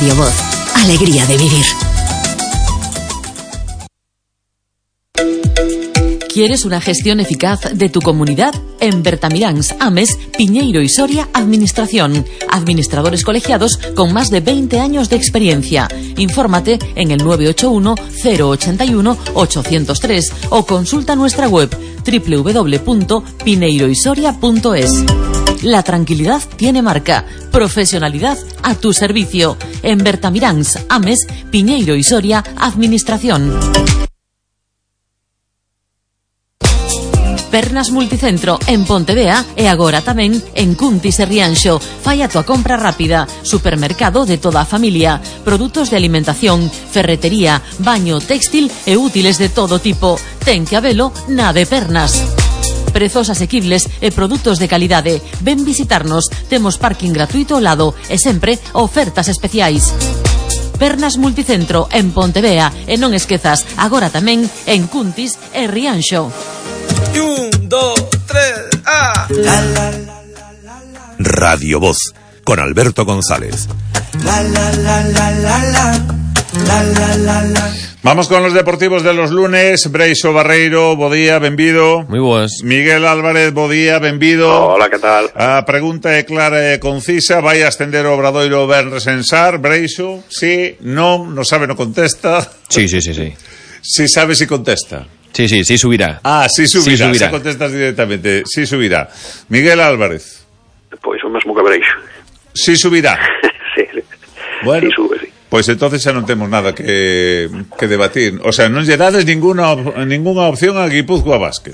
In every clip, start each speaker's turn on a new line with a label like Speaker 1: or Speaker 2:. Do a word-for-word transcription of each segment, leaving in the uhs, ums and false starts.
Speaker 1: Radio Voz. Alegría de vivir. ¿Quieres una gestión eficaz de tu comunidad? En Bertamiráns, Ames, Piñeiro y Soria, Administración. Administradores colegiados con más de veinte años de experiencia. Infórmate en el nueve ocho uno, cero ocho uno, ocho cero tres o consulta nuestra web doble u doble u doble u punto pineiro y soria punto es. La tranquilidad tiene marca. Profesionalidad a tu servicio. En Bertamiráns, Ames, Piñeiro y Soria, Administración. Pernas Multicentro en Pontevea e agora tamén en Cuntis e Rianxo. Fai a tua compra rápida. Supermercado de toda a familia. Produtos de alimentación, ferretería, baño, textil e útiles de todo tipo. Ten que habelo na de Pernas. Prezos asequibles e produtos de calidade. Ven visitarnos. Temos parking gratuito ao lado e sempre ofertas especiais. Pernas Multicentro en Pontevea e non esquezas, agora tamén en Cuntis e Rianxo.
Speaker 2: Un, dos, tres, ah.
Speaker 3: Radio Voz, con Alberto González.
Speaker 2: La, la, la, la, la, la. La, la, la, la.
Speaker 4: Vamos con los deportivos de los lunes. Breixo Barreiro, bo día, benvido.
Speaker 5: Moi boas.
Speaker 4: Miguel Álvarez, bo día, benvido.
Speaker 6: Hola, que tal?
Speaker 4: A pregunta é clara e concisa. Vai ascender o Obradoiro Benres en Sar, Breixo? Sí, non, non sabe, non contesta.
Speaker 5: Sí, sí, sí, sí.
Speaker 4: Si sabe, si contesta.
Speaker 5: Sí, sí, sí subirá.
Speaker 4: Ah, sí subirá,
Speaker 5: sí subirá.
Speaker 4: Se contestas directamente, sí subirá. Miguel Álvarez.
Speaker 6: Pois o mesmo que Breixo.
Speaker 4: Sí subirá.
Speaker 6: Sí, sí.
Speaker 4: Bueno,
Speaker 6: sí sube, sí.
Speaker 4: Pois entonces xa non temos nada que, que debatir. O sea, non lle dades ninguna, ninguna opción a Guipúzcoa Basket.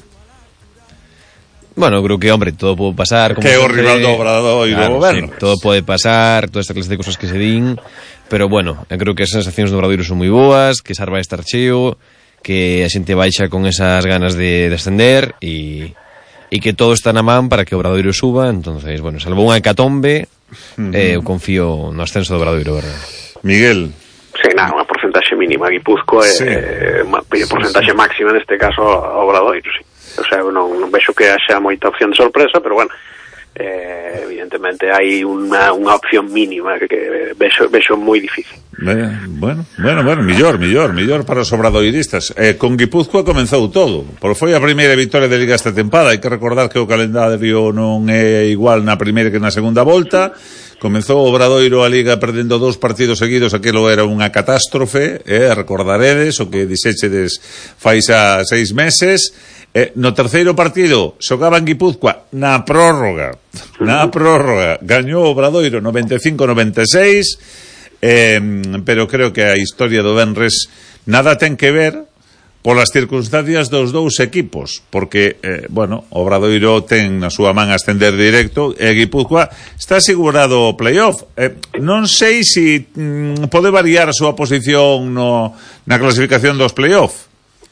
Speaker 5: Bueno, creo que, hombre, todo pode pasar. Como
Speaker 4: que é o
Speaker 5: siempre,
Speaker 4: rival do Obradoiro,
Speaker 5: claro,
Speaker 4: Benres.
Speaker 5: Sí, todo pode pasar, toda esta clase de cosas que se din. Pero bueno, eu creo que as sensacións do Obradoiro son moi boas, que Sar vai estar cheo, que a xente baixa con esas ganas de descender e, e que todo está na man para que o Obradoiro suba. Entonces, bueno, salvo unha hecatombe, uh-huh. eh, eu confío no ascenso do Obradoiro, verdad?
Speaker 4: Miguel.
Speaker 6: Sí, nada, unha porcentaxe mínima. Guipúzcoa é sí. eh, porcentaxe máxima neste caso ao Obradoiro, sí. O sea, non, non vexo que haxa moita opción de sorpresa, pero bueno, eh, evidentemente hai unha, unha opción mínima que, que vexo, vexo moi difícil.
Speaker 4: Eh, bueno, bueno, bueno, millor, millor, millor para os obradoiristas. Eh, con Guipúzcoa comenzou todo, porque foi a primeira victoria de Liga esta tempada. Hai que recordar que o calendario non é igual na primeira que na segunda volta. Comezou o Obradoiro a Liga perdendo dous partidos seguidos, aquilo era unha catástrofe, eh, recordaredes o que dixéchedes fai xa seis meses. Eh, no terceiro partido xogaba en Guipúzcoa na prórroga, na prórroga gañou o Obradoiro noventa e cinco a noventa e seis, eh, pero creo que a historia do Benres nada ten que ver polas circunstancias dos dous equipos, porque, eh, bueno, o Obradoiro ten na súa man ascender directo e Guipúzcoa está asegurado o playoff. Eh, non sei se mm, pode variar a súa posición no, na clasificación dos playoff.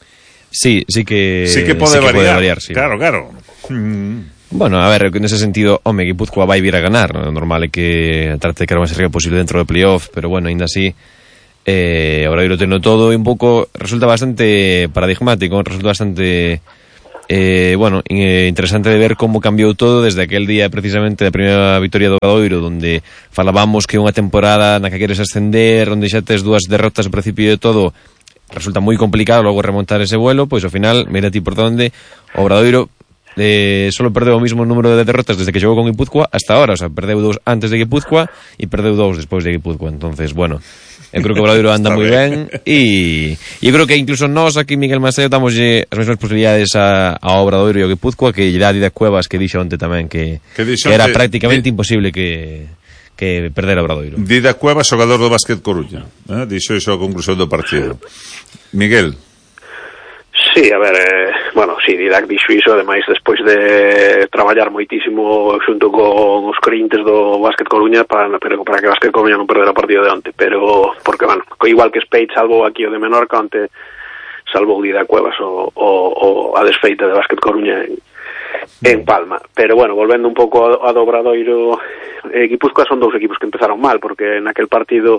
Speaker 5: Sí, sí que
Speaker 4: sí que pode
Speaker 5: sí que
Speaker 4: variar,
Speaker 5: pode variar sí.
Speaker 4: Claro, claro. Mm.
Speaker 5: Bueno, a ver, nese sentido, home, Guipúzcoa vai vir a ganar, ¿no? Normal é que trate de quedar o máis cerca posible dentro do playoff, pero bueno, ainda así eh, Obradoiro tendo todo e un pouco resulta bastante paradigmático, resulta bastante eh, bueno, eh, interesante de ver como cambiou todo desde aquel día precisamente da primeira victoria do Obradoiro, donde falábamos que unha temporada na que queres ascender, onde xa tes dúas derrotas ao principio de todo, resulta moi complicado logo remontar ese vuelo. Pois ao final, mira ti por onde o Obradoiro eh, solo perdeu o mismo número de derrotas desde que xogou con Guipúzcoa hasta ahora, o sea, perdeu dous antes de Guipúzcoa e perdeu dous despois de Guipúzcoa. Entonces, bueno, eu creo que o Obradoiro anda moi ben e eu creo que incluso nós aquí, Miguel Maceo, damoslle as mesmas posibilidades a, a Obradoiro e a Guipúzcoa que lle dá Dida Cuevas, que dixo onte tamén que, que, que era prácticamente di... imposible que que perder a Obradoiro.
Speaker 4: Dida Cuevas, xogador do Básquet Coruña, eh? Dixo iso a conclusión do partido. Miguel.
Speaker 6: Sí, a ver, eh, bueno, sí, Didac dixo iso, ademais, despois de traballar moitísimo xunto con os clientes do Básquet Coruña para, para, para que Básquet Coruña non perdera o partido de onte, pero, porque, bueno, igual que Spade salvou aquí o de Menorca, onte salvou Didac Cuevas o, o, o a desfeita de Básquet Coruña en, en Palma. Pero, bueno, volvendo un pouco a, a do Obradoiro, eh, Guipúzcoa son dous equipos que empezaron mal, porque naquel partido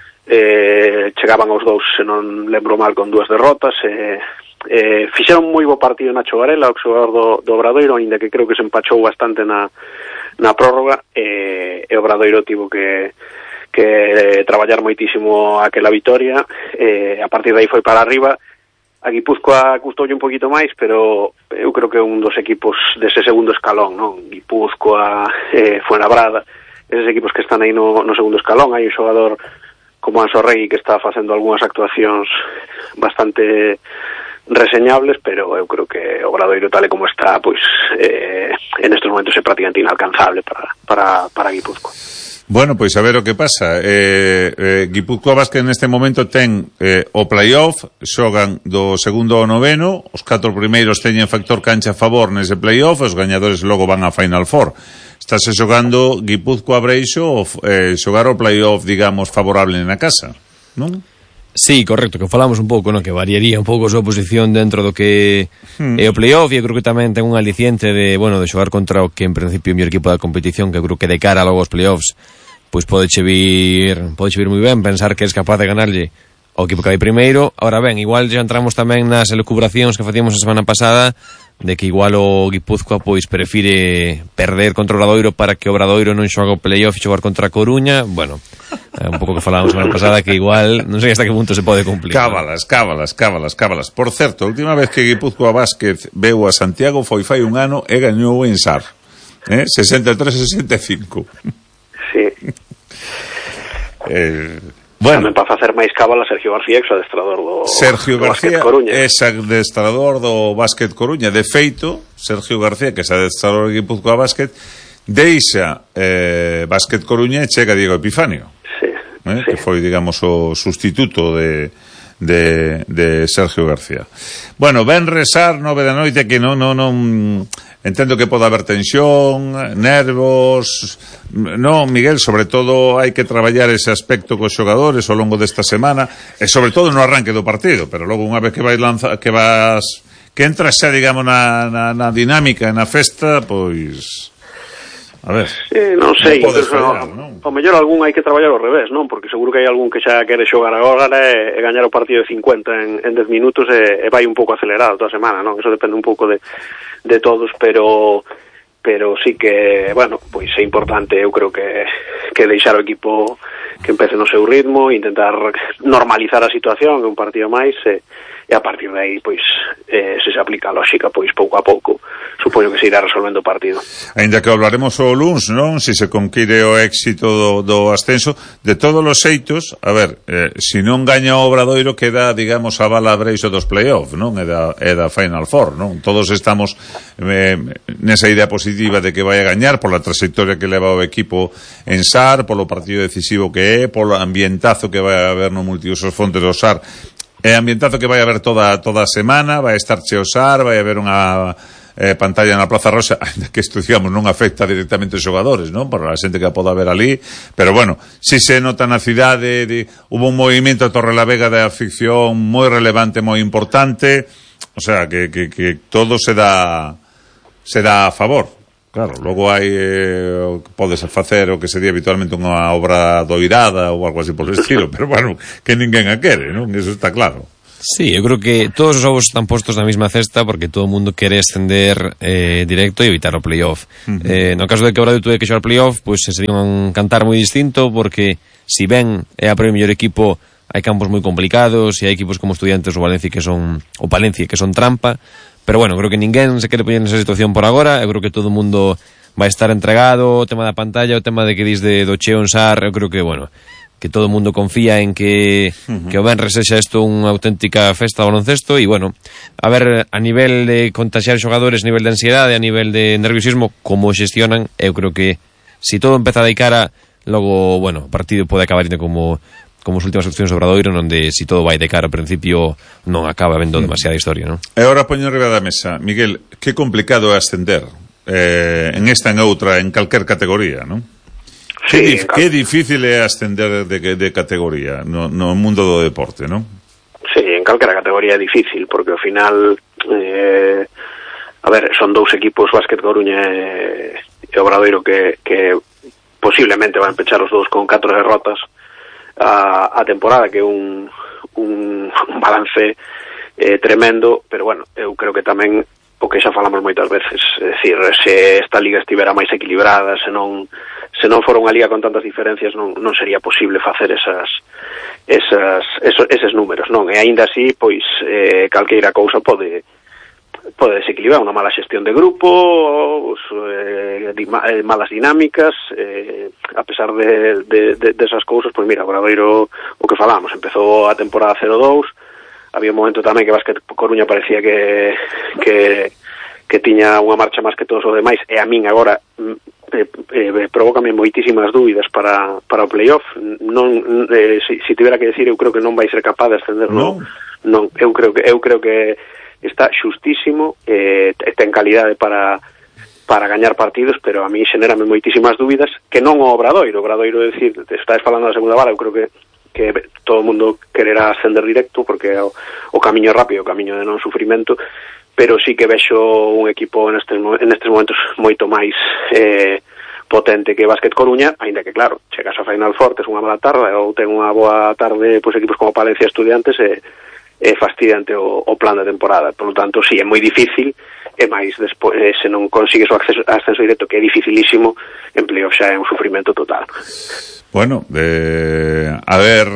Speaker 6: eh, chegaban os dous, se non lembro mal, con dúas derrotas, e eh, eh, fixeron moi bo partido Nacho Varela, o xogador do, do Obradoiro, ainda que creo que se empachou bastante na, na prórroga, e, e o Obradoiro tivo que, que eh, traballar moitísimo aquela vitoria, eh, a partir de aí foi para arriba. A Guipúzcoa custoulle un poquito máis, pero eu creo que é un dos equipos dese segundo escalón, non? Guipúzcoa, eh, Fuenlabrada, eses equipos que están aí no, no segundo escalón. Hai un xogador como Anso Regui que está facendo algunhas actuacións bastante reseñables, pero eu creo que o Obradoiro tal e como está, pois eh, en estes momentos é prácticamente inalcanzable para, para, para Guipúzcoa.
Speaker 4: Bueno, pois a ver o que pasa. Eh, eh, Guipúzcoa Basket neste momento ten eh, o playoff, xogan do segundo ao noveno, os catro primeiros teñen factor cancha a favor nese playoff, os gañadores logo van a Final Four. Estáse xogando Guipúzcoa Breixo, eh, xogar o playoff, digamos, favorable na casa, non?
Speaker 5: Sí, correcto, que falamos un pouco, no, que variaría un pouco a súa posición dentro do que hmm. é o playoff, e eu creo que tamén ten un aliciente de, bueno, de xogar contra o que en principio é o mellor equipo da competición, que eu creo que de cara logo aos playoffs pois podeche vir, podeche vir moi ben pensar que és capaz de ganarlle ao equipo que vai primeiro. Ahora ben, igual já entramos tamén nas elucubracións que facíamos a semana pasada de que igual o Guipúzcoa pois prefire perder contra o Obradoiro para que o Obradoiro non xoga o playoff e xogar contra a Coruña. Bueno, é un pouco que falábamos a semana pasada, que igual non sei hasta que punto se pode cumplir.
Speaker 4: Cábalas, cábalas, cábalas, cábalas. Por certo, a última vez que Guipúzcoa Basket veu a Santiago foi fai un ano e gañou en Sar, eh? sesenta e tres a sesenta e cinco.
Speaker 6: Sí.
Speaker 4: eh... Bueno,
Speaker 6: tamén para facer máis cábala Sergio García, ex adestrador do,
Speaker 4: Sergio
Speaker 6: do
Speaker 4: García,
Speaker 6: Básquet Coruña.
Speaker 4: ex adestrador do Básquet Coruña. De feito, Sergio García, que é adestrador do Guipúzcoa Básquet, deixa eh, Básquet Coruña e chega Diego Epifanio,
Speaker 6: sí,
Speaker 4: eh,
Speaker 6: sí.
Speaker 4: que foi, digamos, o sustituto de, de, de Sergio García. Bueno, ven rezar nove da noite, que non, non, non entendo que pode haber tensión, nervos. Non, Miguel, sobre todo hai que traballar ese aspecto cos xogadores ao longo desta semana, e sobre todo no arranque do partido, pero logo unha vez que vai lanza, que vas que entras xa, digamos, na, na, na dinámica, na festa, pois a ver,
Speaker 6: sí, non sei,
Speaker 4: non podes
Speaker 6: fallar,
Speaker 4: fallar, non?
Speaker 6: O mellor algún hai que traballar ao revés, non? Porque seguro que hai algún que xa quere xogar agora e, e gañar o partido de cincuenta en, en dez minutos e, e vai un pouco acelerado toda a semana, non? Eso depende un pouco de, de todos, pero pero sí que, bueno, pois é importante, eu creo que que deixar o equipo que empece no seu ritmo, intentar normalizar a situación, que un partido máis, e, e a partir de aí, pois, eh, se se aplica a lógica, pois, pouco a pouco, supoño que se irá resolvendo o partido.
Speaker 4: Ainda que hablaremos o luns, non? Si se conquire o éxito do, do ascenso, de todos os xeitos, a ver, eh, si non gaña o Obradoiro, queda, digamos, a bala breixo dos playoff, non? É da, é da Final Four, non? Todos estamos eh, nesa idea positiva de que vai a gañar pola trayectoria que leva o equipo en Sar, polo partido decisivo que é, polo ambientazo que vai a haber no multiusos Fonte do Sar, é ambientazo que vai haber toda toda a semana, vai estar cheo Sar, vai haber unha eh, pantalla na Plaza Roxa, ainda que isto, digamos, non afecta directamente os xogadores, non? Para a xente que a poda ver ali, pero bueno, si se nota na cidade, de, hubo un movimento a Torrelavega de afición moi relevante, moi importante, o sea, que, que, que todo se dá se dá a favor. Claro, logo hai eh, podes facer o que sería habitualmente unha obra doirada ou algo así por el estilo, pero bueno, que ninguén a quere, non? Eso está claro.
Speaker 5: Sí, eu creo que todos os ovos están postos na mesma cesta porque todo o mundo quere ascender eh, directo e evitar o playoff. Uh-huh. Eh, no caso de que Obradoiro tuve que xogar playoff, pois pues, sería un cantar moi distinto, porque si ben é a primeiro mellor equipo, hai campos moi complicados e hai equipos como Estudiantes ou Valencia que son o Palencia que son trampa. Pero bueno, creo que ninguén se quere poñer nesa situación por agora. Eu creo que todo o mundo vai estar entregado. O tema da pantalla, o tema de que dis de do cheo en Sar, eu creo que, bueno, que todo o mundo confía en que uh-huh. que o Benres sexa isto unha auténtica festa de baloncesto. E, bueno, a ver, a nivel de contaxiar xogadores, a nivel de ansiedade, a nivel de nerviosismo, como xestionan, eu creo que si todo empeza de cara, logo, bueno, o partido pode acabar indo como... como as últimas opcións do Obradoiro, onde si todo vai de cara ao principio non acaba vendo demasiada historia, non?
Speaker 4: E agora poño arriba da mesa, Miguel, que complicado é ascender eh, en esta, en outra, en calquer categoría, non? Sí, que, dif- que difícil é ascender de, de categoría no, no mundo do deporte, non?
Speaker 6: Sí, en calquera categoría é difícil, porque ao final eh, a ver, son dous equipos, Básquet Coruña e, e Obradoiro, que, que posiblemente van pechar os dous con catro derrotas a, a temporada, que é un, un, un balance eh, tremendo, pero bueno, eu creo que tamén o que xa falamos moitas veces, é dicir, se esta liga estivera máis equilibrada, se non se non fora unha liga con tantas diferencias, non, non sería posible facer esas esas esos, eses números, non? E aínda así, pois eh, calqueira cousa pode pode desequilibrar, unha mala xestión de grupo, eh, eh, malas dinámicas, eh, a pesar de, de, de, de esas cousas, pois mira, Obradoiro, o que falamos, empezou a temporada cero dous, había un momento tamén que Básquet Coruña parecía que que, que tiña unha marcha máis que todos os demais, e a min agora eh, eh, provócame moitísimas dúbidas para, para o playoff. Non, eh, si, si tivera que decir, eu creo que non vai ser capaz de ascender, non, non, eu creo que eu creo que está xustísimo, eh, ten calidade para para gañar partidos, pero a mí xenérame moitísimas dúbidas, que non o Obradoiro, o Obradoiro, decir, estáis falando da segunda bala, eu creo que que todo o mundo quererá ascender directo, porque é o, o camiño rápido, o camiño de non sufrimento, pero sí que vexo un equipo en estes, en estes momentos moito máis eh, potente que Básquet Coruña, aínda que claro, chegas a Final Four, tes unha mala tarde, ou ten unha boa tarde, pois equipos como Palencia Estudiantes, e é fastidiante o, o plan de temporada. Por lo tanto, sí, é moi difícil, e máis despois, eh, se non consigues o acceso, ascenso directo, que é dificilísimo, en playoff xa é un sufrimento total.
Speaker 4: Bueno, eh, a ver,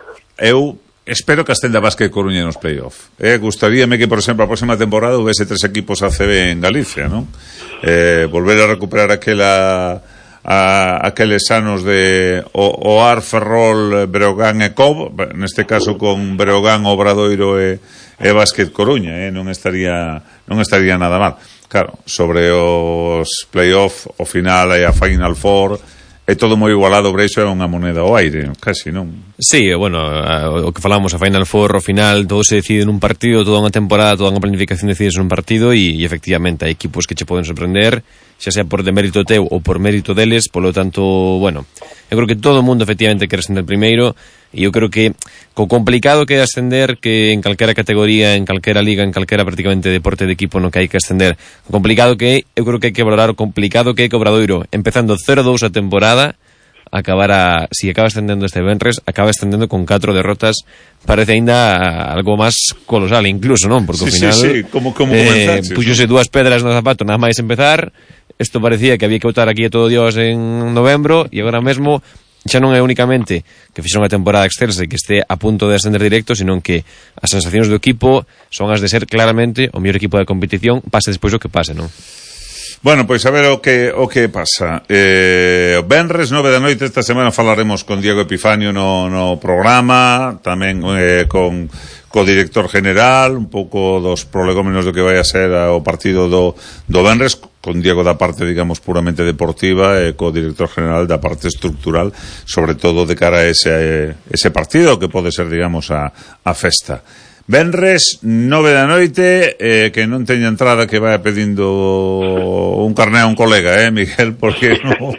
Speaker 4: eu espero que ascenda Básquet Coruña nos playoff. Eh, gustaríame que, por exemplo, a próxima temporada houvese tres equipos A C B en Galicia, non? Eh, volver a recuperar aquela a aqueles anos de o, o Ar, Ferrol, Breogán e Cobo, neste caso con Breogán, Obradoiro e, e Básquet Coruña, eh? non estaría non estaría nada mal. Claro, sobre os playoff, o final e a Final Four, é todo moi igualado, por iso é unha moneda ao aire, casi, non?
Speaker 5: Sí, bueno, o que falamos, a Final Four, ao final, todo se decide nun partido, toda unha temporada, toda unha planificación decide nun partido, e, e efectivamente, hai equipos que che poden sorprender, xa sea por de mérito teu ou por mérito deles, polo tanto, bueno, eu creo que todo o mundo efectivamente quere ascender primeiro, e eu creo que co complicado que é ascender, que en calquera categoría, en calquera liga, en calquera prácticamente deporte de equipo no que hai que ascender, o complicado que é, eu creo que hai que valorar o complicado que é que o Obradoiro, empezando cero dous a temporada, acabara, si acaba ascendendo este venres, acaba ascendendo con catro derrotas, parece aínda algo máis colosal incluso, non? Porque ao
Speaker 4: sí,
Speaker 5: final
Speaker 4: sí, sí. Como, como
Speaker 5: eh, puxose dúas pedras no zapato nada máis empezar. Isto parecía que había que votar aquí a todo Dios en novembro, e agora mesmo xa non é únicamente que fixeron unha temporada excelsa e que este a punto de ascender directo, sino que as sensacións do equipo son as de ser claramente o mellor equipo da competición, pase despois o que pase, non?
Speaker 4: Bueno, pois a ver o que o que pasa. Eh, venres nove da noite esta semana falaremos con Diego Epifanio no, no programa, tamén eh, con co director general, un pouco dos prolegómenos do que vai a ser o partido do, do venres, con Diego da parte, digamos, puramente deportiva, e co director general da parte estructural, sobre todo de cara a ese, ese partido que pode ser, digamos, a, a festa. Venres, nove da noite, eh, que non teña entrada, que vai pedindo un carné a un colega, eh, Miguel, porque non...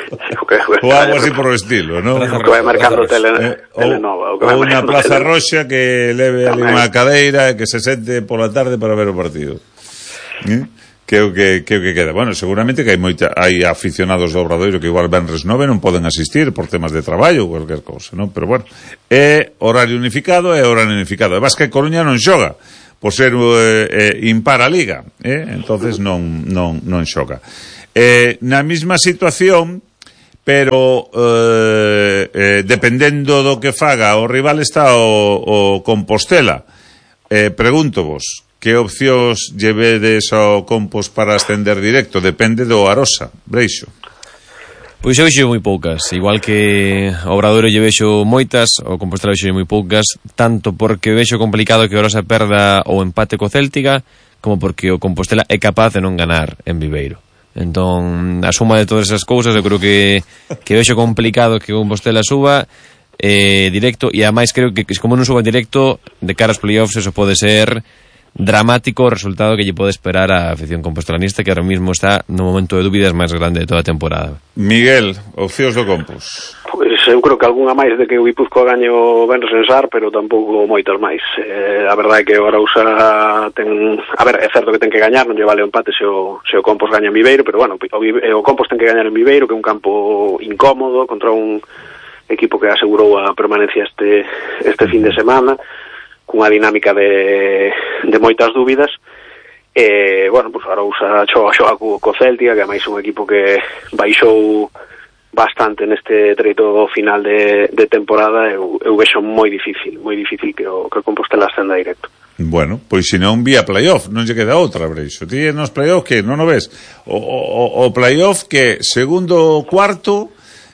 Speaker 4: ou algo así por o estilo, non?
Speaker 6: O que vai marcando tele,
Speaker 4: eh,
Speaker 6: Telenova.
Speaker 4: Ou unha plaza roxa que leve ali unha cadeira e que se sente pola tarde para ver o partido. ¿Eh? Que o que, que, que queda. Bueno, seguramente que hai moita, hai aficionados do Obradoiro que igual venres nove non poden asistir por temas de traballo ou cualquier cousa, non? Pero bueno, é horario unificado, é horario unificado. E Básquet Coruña non xoga por ser eh, eh, impar a liga, eh? Entonces non, non, non xoga. Eh, na mesma situación, pero eh, eh, dependendo do que faga o rival, está o, o Compostela. Eh, pregunto vos, que opcións llevedes ao Compos para ascender directo? Depende do Arosa, Breixo.
Speaker 5: Pois eu vexo moi poucas, igual que o Obradoiro lle vexo moitas, o Compostela vexo moi poucas, tanto porque vexo complicado que o Arosa perda o empate co Céltica, como porque o Compostela é capaz de non ganar en Viveiro. Entón, a suma de todas esas cousas, eu creo que, que vexo complicado que o Compostela suba eh, directo, e ademais creo que como non suba directo, de cara aos playoffs, eso pode ser dramático o resultado que lle pode esperar a afición compostelanista, que ahora mismo está no momento de dúbidas máis grande de toda a temporada.
Speaker 4: Miguel, opcións do Compos?
Speaker 6: Pois eu creo que algunha máis de que o Guipúzcoa gañe o venres en Sar, pero tampouco moitas máis. Eh, a verdade é que o Arousa ten... A ver, é certo que ten que gañar, non lle vale o empate se o, se o Compos gaña en Viveiro, pero bueno, o, o Compos ten que gañar en Viveiro, que é un campo incómodo, contra un equipo que asegurou a permanencia este, este fin de semana, cunha dinámica de, de moitas dúbidas, e, bueno, pues Arousa xoga, xoga co, co Céltica, que é máis un equipo que baixou bastante neste treito final de, de temporada. Eu, eu vexo moi difícil, moi difícil que o, que o Compostela ascenda directo.
Speaker 4: Bueno, pois se non vía playoff, non lle queda outra, Breixo. Ti nos playoff que non o ves. O, o, o playoff que segundo cuarto,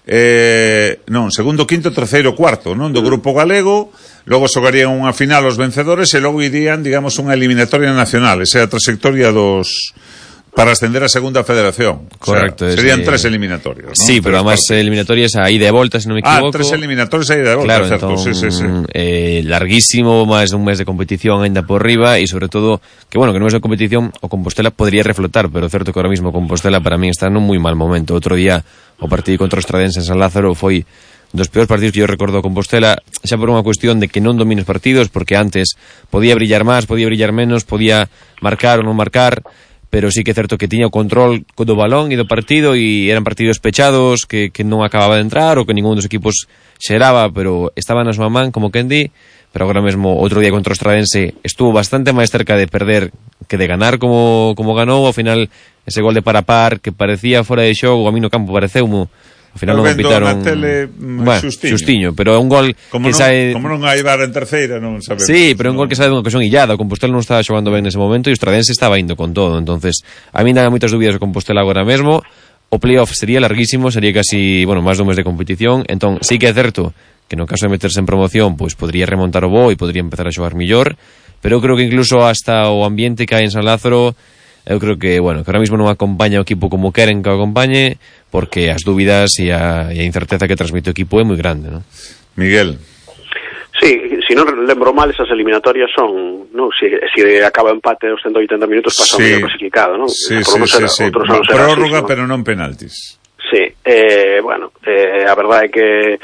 Speaker 4: eh, non, segundo quinto, terceiro cuarto, non, do grupo galego, logo xogarían unha final os vencedores e logo irían, digamos, unha eliminatoria nacional, esa é a trayectoria dos para ascender a segunda federación.
Speaker 5: Correcto.
Speaker 4: O sea, serían
Speaker 5: es,
Speaker 4: tres eliminatorias, ¿no?
Speaker 5: Sí,
Speaker 4: tres
Speaker 5: pero además
Speaker 4: partidos.
Speaker 5: eliminatorias a ida e volta, se non me equivoco.
Speaker 4: Ah, tres eliminatorias a ida e volta,
Speaker 5: claro,
Speaker 4: certo.
Speaker 5: Entón,
Speaker 4: sí, sí, sí.
Speaker 5: Eh, larguísimo, máis un mes de competición ainda por riba e sobre todo, que bueno, que no mes de competición o Compostela podría reflotar, pero certo que ahora mismo Compostela para mí está nun moi mal momento. Outro día o partido contra os Tradense en San Lázaro foi dos peores partidos que eu recordo a Compostela, xa por unha cuestión de que non domine os partidos, porque antes podía brillar máis, podía brillar menos, podía marcar ou non marcar, pero sí que é certo que tiña o control do balón e do partido e eran partidos pechados que, que non acababa de entrar ou que ningún dos equipos xeraba, pero estaba na súa man, como quen di, pero agora mesmo outro día contra o Estradense estuvo bastante máis cerca de perder que de ganar como, como ganou. Ao final ese gol de parapar que parecía fora de xogo, a mí no campo pareceumo, ao final non pitaron
Speaker 4: tele,
Speaker 5: bueno,
Speaker 4: xustiño.
Speaker 5: xustiño, pero é un gol
Speaker 4: como
Speaker 5: que
Speaker 4: non,
Speaker 5: sae
Speaker 4: como non hai bar en terceira, non sabemos.
Speaker 5: Sí, pero é un
Speaker 4: no.
Speaker 5: gol que sae dunha ocasión illada. O Compostela non estaba xogando ben nese momento e o Estradense estaba indo con todo. Entonces, a mí dan moitas dúbidas o Compostela agora mesmo. O playoff sería larguísimo, sería casi, bueno, máis dun mes de competición. Entón, sí que é certo que no caso de meterse en promoción, pois pues, podría remontar o bo e podría empezar a xogar millor, pero eu creo que incluso hasta o ambiente que hai en San Lázaro, eu creo que, bueno, que ahora mismo non acompaña o equipo como queren que o acompañe, porque as dúbidas e a, e a incerteza que transmite o equipo é moi grande, ¿no?
Speaker 4: Miguel.
Speaker 6: Sí, si non lembro mal, esas eliminatorias son, no, si, si acaba empate aos ciento oitenta minutos pasa sí. o mellor clasificado, non?
Speaker 4: Sí, sí, sí, sí. Prórroga, pero non penaltis.
Speaker 6: Sí, eh, bueno, eh, a verdade é que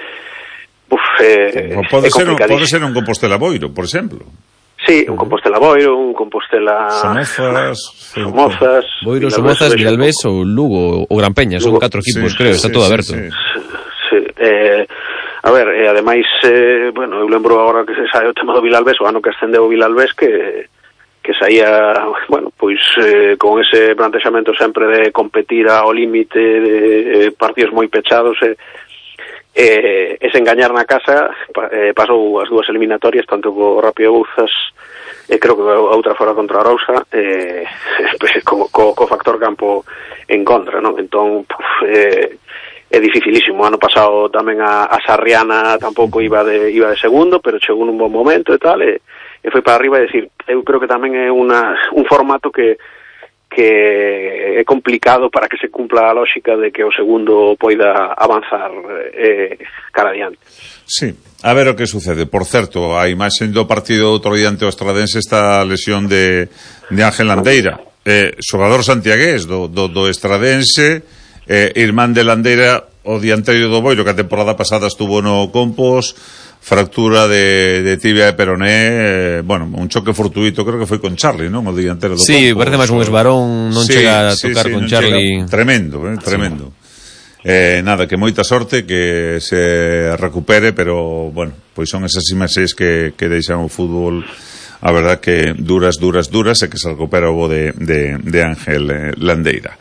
Speaker 6: uf, eh,
Speaker 4: pode, ser un, pode ser un Compostela Boiro, por exemplo.
Speaker 6: Sí, un Compostela Boiro, un Compostela
Speaker 4: Somozas,
Speaker 6: Somozas,
Speaker 5: Boiro, Somozas, Villalbés ou Lugo ou Gran Peña, son catro equipos, sí, creo, sí, está todo sí, aberto.
Speaker 6: Sí, sí. Eh, a ver, e eh, ademais, eh, bueno, eu lembro agora que se sae o tema do Villalbés, o ano que ascendeu o Villalbés, que que saía, bueno, pois eh, con ese plantexamento sempre de competir ao límite de eh, partidos moi pechados e eh, ese engañar na casa eh, pasou as dúas eliminatorias, tanto co Rápido Bouzas e eh, creo que a outra fora contra a Arousa, eh, co, co, co factor campo en contra, non? Entón, puf, eh, é dificilísimo. O ano pasado tamén a, a Sarriana tampouco iba de iba de segundo, pero chegou nun bon momento e tal, e, e foi para arriba. E decir, eu creo que tamén é una, un formato que que é complicado para que se cumpla a lógica de que o segundo poida avanzar eh, cara adiante.
Speaker 4: Sí, a ver o que sucede. Por certo, a imaxe do partido outro día ante o Estradense está a lesión de, de Ángel Landeira, eh, xogador santiagués do, do, do Estradense, eh, irmán de Landeira, o dianteiro do Boiro, que a temporada pasada estuvo no Compos, fractura de, de tibia e peroné, eh, bueno, un choque fortuito, creo que foi con Charlie, non? O dianteiro do
Speaker 5: Sí,
Speaker 4: Compos,
Speaker 5: parece máis un esbarón, non sí, chega a tocar
Speaker 4: sí, sí,
Speaker 5: con Charlie.
Speaker 4: Chega, tremendo, eh, tremendo. Sí. Eh, nada, que moita sorte, que se recupere, pero, bueno, pois son esas imaxes que, que deixan o fútbol, a verdad que duras, duras, duras, e que se recupera o bo de, de, de Ángel eh, Landeira.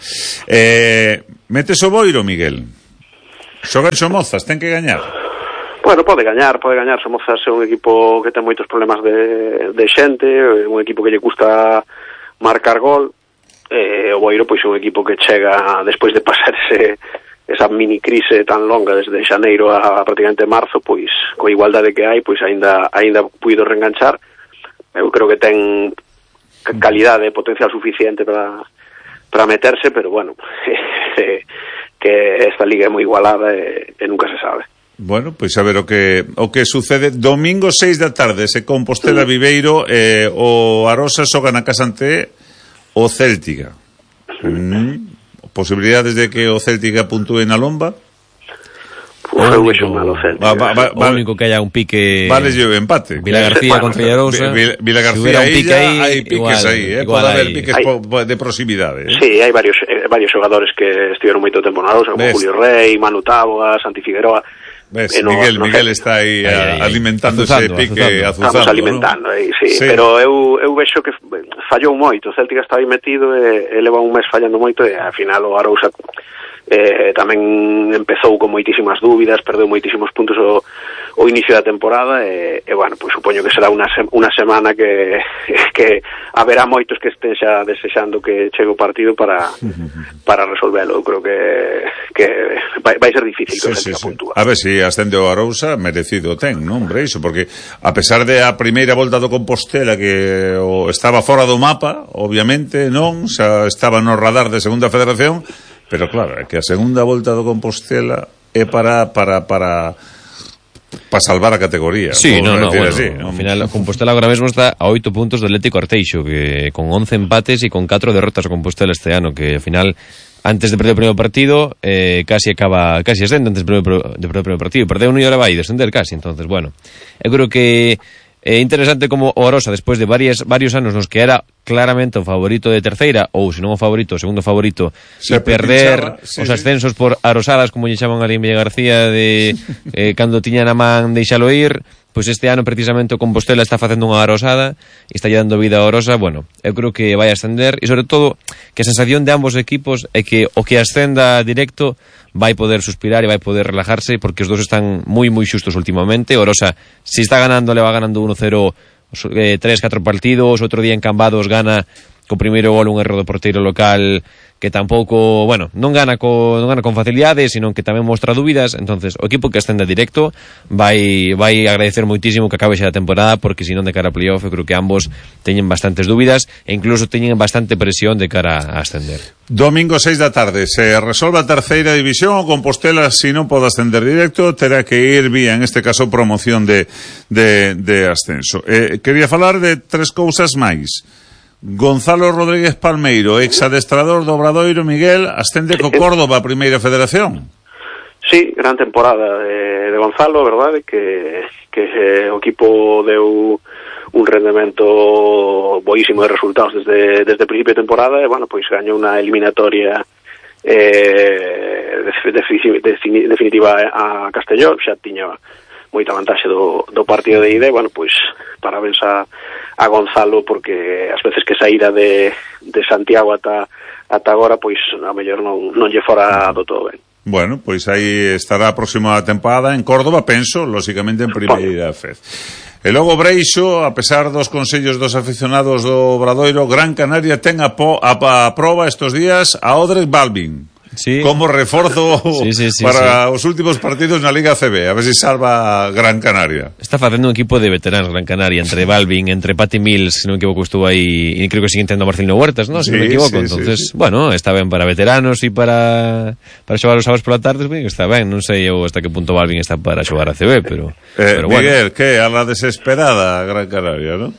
Speaker 4: Eh, metes o Boiro, Miguel? Xogan Somozas, ten que gañar.
Speaker 6: Bueno, pode gañar, pode gañar. Somozas é un equipo que ten moitos problemas de, de xente, un equipo que lle custa marcar gol. Eh, o Boiro, pois, é un equipo que chega despois de pasar ese, esa mini crise tan longa desde xaneiro a prácticamente marzo, pois, coa igualdade que hai, pois, aínda aínda puido reenganchar. Eu creo que ten calidade e potencial suficiente para para meterse, pero bueno, que esta liga é moi igualada e, e nunca se sabe.
Speaker 4: Bueno, pois a ver o que o que sucede. Domingo seis da tarde, se Compostela sí. Viveiro, eh, o Arosa xoga na casa ante o Céltica. Mm. Posibilidades de que o Céltica puntúe na lomba?
Speaker 6: O único, malo, Céltica.
Speaker 5: Va, va, va, o único que haya un pique.
Speaker 4: Vale, yo empate.
Speaker 5: Vila García contra Llarousa.
Speaker 4: Vila, Vila García,
Speaker 5: si un pique
Speaker 4: aí,
Speaker 5: ahí,
Speaker 4: hai piques igual, aí, eh? Pode haber piques hay, de proximidade. Eh?
Speaker 6: Sí, hai varios eh, varios xogadores que estiveron moito tempo na Arousa, como Julio Rey, Manu Táboa, Santi Figueroa.
Speaker 4: Ves, no, Miguel, no Miguel está aí, aí, aí alimentando azuzando, ese pique azuzando,
Speaker 6: estamos alimentando,
Speaker 4: ¿no?
Speaker 6: aí, sí, sí. Pero eu, eu vexo que fallou moito, o Celtic estaba aí metido e, e leva un mes fallando moito e ao final o Arousa eh, tamén empezou con moitísimas dúbidas, perdeu moitísimos puntos o, o inicio da temporada e, e bueno, pois supoño que será unha, se, unha semana que, que haberá moitos que estén xa desexando que chegue o partido para para resolvelo. Eu creo que, que vai, vai ser difícil que
Speaker 4: sí,
Speaker 6: sí,
Speaker 4: sí, sí.
Speaker 6: puntúa.
Speaker 4: A ver se si ascende o Arousa, merecido ten, non, Breixo, porque a pesar de a primeira volta do Compostela que o, estaba fora do mapa, obviamente, non, xa estaba no radar de Segunda Federación. Pero claro, é que a segunda volta do Compostela é para para para para salvar a categoría.
Speaker 5: Sí, no, no, bueno,
Speaker 4: así,
Speaker 5: ao final o Compostela agora mesmo está a oito puntos do Atlético Arteixo, que con once empates e con catro derrotas o Compostela este ano, que ao final antes de perder o primeiro partido eh, casi acaba, casi ascende antes de perder, de perder o primeiro partido, perdeu un e ahora vai descender casi, entonces bueno, eu creo que é interesante como o Arousa, despois de varias, varios anos nos que era claramente o favorito de terceira, ou se non o favorito, o segundo favorito, e perder sí, os ascensos sí. por arosadas, como lle chaman a Limia García, de eh, cando tiñan a man deixalo ir, pois este ano precisamente o Compostela está facendo unha arosada e está lle dando vida a Arousa. Bueno, eu creo que vai ascender e sobre todo que a sensación de ambos equipos é que o que ascenda directo vai poder suspirar e vai poder relajarse porque os dos están moi moi xustos últimamente. Arousa, se está ganando, le va ganando uno cero eh, tres catro partidos, outro día en Cambados gana co primeiro gol un erro do porteiro local que tampouco, bueno, non gana co, non gana con facilidade, sino que tamén mostra dúbidas. Entonces, o equipo que ascenda directo vai vai agradecer moitísimo que acabe xa a temporada, porque se non de cara a playoff, eu creo que ambos teñen bastantes dúbidas e incluso teñen bastante presión de cara a ascender.
Speaker 4: Domingo seis da tarde, se resolve a terceira división, o Compostela, si non pode ascender directo, terá que ir vía, en este caso, promoción de, de, de ascenso. Eh, quería falar de tres cousas máis. Gonzalo Rodríguez Palmeiro, ex adestrador do Obradoiro, Miguel, ascende co Córdoba a Primeira Federación.
Speaker 6: Sí, gran temporada de, de Gonzalo, verdade, que, que eh, o equipo deu un rendemento boísimo de resultados desde, desde o principio de temporada e, bueno, pois gañou unha eliminatoria eh, de, de, de, definitiva a Castellón, xa tiña moita vantaxe do, do partido de ida e, bueno, pois parabéns a, a Gonzalo porque as veces que saíra de, de Santiago ata, ata agora pois a mellor non, non lle fora do todo ben.
Speaker 4: Bueno, pois aí estará a próxima temporada en Córdoba, penso, lóxicamente en Primeira Fed. E logo Breixo, a pesar dos consellos dos aficionados do Obradoiro, Gran Canaria ten a, po, a, a proba estos días a Odrek Balvin. Sí. Como reforzo sí, sí, sí, para sí. os últimos partidos na Liga C B, a ver se si salva Gran Canaria.
Speaker 5: Está facendo un equipo de veteranos Gran Canaria, entre Balvin, entre Patty Mills, se non me equivoco, estuvo aí, e creo que sigue intentando Marcelino Huertas, ¿no? Se sí, non me equivoco, sí, entonces, sí, sí. bueno, está ben para veteranos e para para xogar os sábados pola tarde, ben, está ben, non sei eu hasta que punto Balvin está para xogar a C B, pero,
Speaker 4: eh,
Speaker 5: pero
Speaker 4: Miguel,
Speaker 5: bueno.
Speaker 4: que a la desesperada Gran Canaria, ¿no?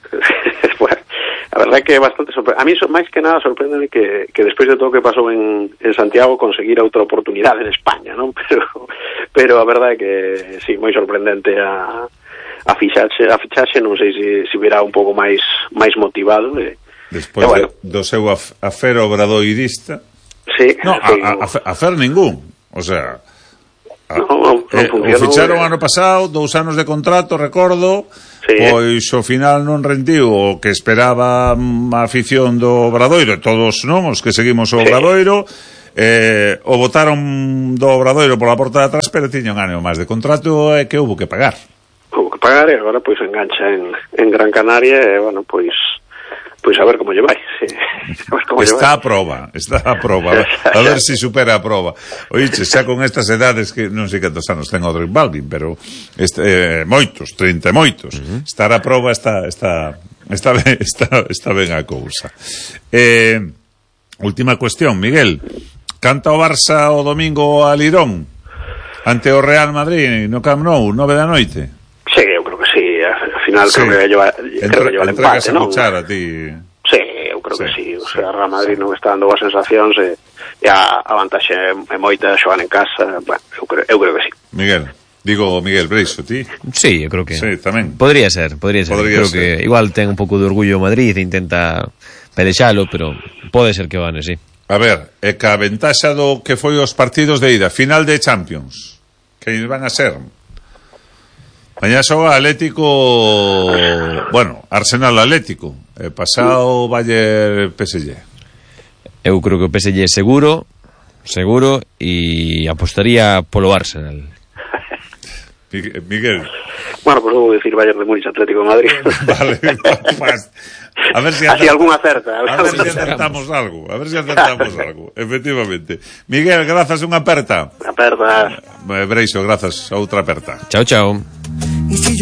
Speaker 6: A verdade que é bastante sorprendente. A mí, máis que nada, sorprende que, que despois de todo o que pasou en, en Santiago conseguir outra oportunidade en España, non? Pero, pero a verdade que, sí, moi sorprendente a, a fichaxe, a fichaxe, non sei se, se verá un pouco máis máis motivado. E,
Speaker 4: despois
Speaker 6: e, bueno,
Speaker 4: de, do seu af, afer obradoirista.
Speaker 6: Sí.
Speaker 4: No,
Speaker 6: sí,
Speaker 4: a, a, a, afer ningún. O sea... A,
Speaker 6: no, non, non
Speaker 4: eh, o ficharon eh... ano pasado, dous anos de contrato, recordo, sí, pois ao final non rendiu o que esperaba a afición do Obradoiro, todos non, os que seguimos o Obradoiro, sí. eh, o botaron do Obradoiro pola porta de atrás, pero tiña un ano máis de contrato e que houve que pagar.
Speaker 6: Houve que pagar e agora pois engancha en, en Gran Canaria e, bueno, pois pois a ver como lle vai. Sí. A ver como
Speaker 4: está
Speaker 6: lle vai.
Speaker 4: a proba, está a proba. A ver se si supera a proba. Oiche, xa con estas edades que non sei cantos anos ten Odrek Balvin, pero este, eh, moitos, trinta moitos. Uh-huh. Estar a proba está está está ben, está, está ben a cousa. Eh, última cuestión, Miguel. Canta o Barça o domingo a Lirón ante o Real Madrid no Camp Nou, nove da noite.
Speaker 6: Sí, eu creo que sí. Al final sí. creo que lleva, creo que lleva el empate, ¿no?
Speaker 4: A ti.
Speaker 6: Sí, eu creo sí, que sí. O
Speaker 4: sí,
Speaker 6: sea, Real Madrid
Speaker 4: sí.
Speaker 6: non está dando boas sensacións e, e a, a vantaxe é moita xogar en casa. Bueno, eu creo, eu creo que sí.
Speaker 4: Miguel, digo Miguel Breixo, ti?
Speaker 5: Sí, eu creo que
Speaker 4: sí, tamén.
Speaker 5: Podría ser, podría ser.
Speaker 4: Podría
Speaker 5: creo
Speaker 4: ser.
Speaker 5: que igual ten un pouco de orgullo Madrid e intenta pelexalo, pero pode ser que gane, sí.
Speaker 4: A ver, e ca ventaxa do que foi os partidos de ida, final de Champions, que van a ser? Mañá xoga Atlético, bueno, Arsenal Atlético, e pasado Bayern P S G.
Speaker 5: Eu creo que o P S G é seguro, seguro, e apostaría polo Arsenal.
Speaker 4: Miguel.
Speaker 6: Bueno, pues vou decir Bayern de Múnich, Atlético de Madrid.
Speaker 4: Vale, pues, a ver si
Speaker 6: así algún acerta.
Speaker 4: A ver si acertamos algo, a ver si acertamos algo, efectivamente. Miguel, grazas, unha aperta.
Speaker 6: Aperta.
Speaker 4: Breixo, grazas, outra aperta.
Speaker 5: Chao, chao.